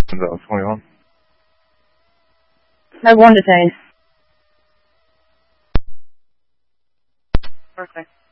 What's going on? I won the day. Perfect.